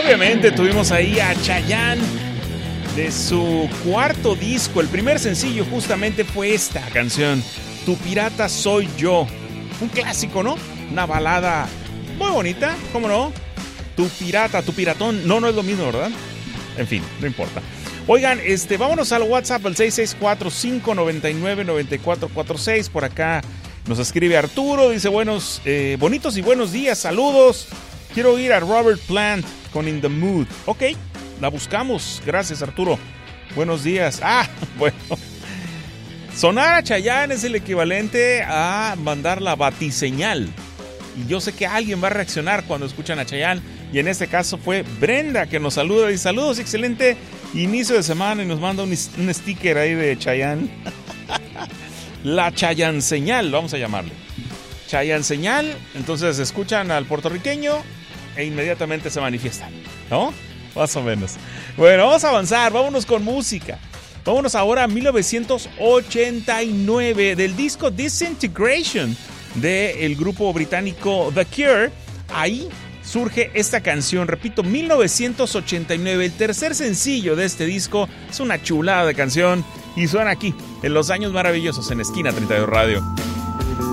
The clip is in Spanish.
obviamente tuvimos ahí a Chayanne de su cuarto disco. El primer sencillo justamente fue esta canción, Tu Pirata Soy Yo. Un clásico, ¿no? Una balada muy bonita, ¿cómo no? Tu pirata, tu piratón. No es lo mismo, ¿verdad? En fin, no importa. Oigan, vámonos al WhatsApp, al 664-599-9446. Por acá nos escribe Arturo, dice bonitos y buenos días, saludos. Quiero oír a Robert Plant con In the Mood. Ok, la buscamos. Gracias, Arturo. Buenos días. Bueno. Sonar a Chayanne es el equivalente a mandar la batiseñal. Y yo sé que alguien va a reaccionar cuando escuchan a Chayanne. Y en este caso fue Brenda que nos saluda. Y saludos, excelente inicio de semana. Y nos manda un sticker ahí de Chayanne. La Chayanne señal, vamos a llamarle. Chayanne señal. Entonces escuchan al puertorriqueño e inmediatamente se manifiestan, ¿no? Más o menos. Bueno, vamos a avanzar. Vámonos con música. Vámonos ahora a 1989 del disco Disintegration del grupo británico The Cure. Ahí surge esta canción, repito, 1989, el tercer sencillo de este disco. Es una chulada de canción y suena aquí, en Los Años Maravillosos, en Esquina 32 Radio.